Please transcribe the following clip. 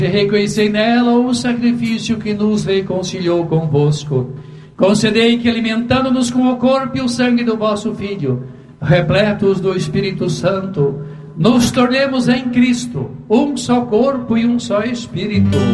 Reconhecei nela o sacrifício que nos reconciliou convosco. Concedei que, alimentando-nos com o corpo e o sangue do vosso Filho, repletos do Espírito Santo, nos tornemos em Cristo um só corpo e um só Espírito.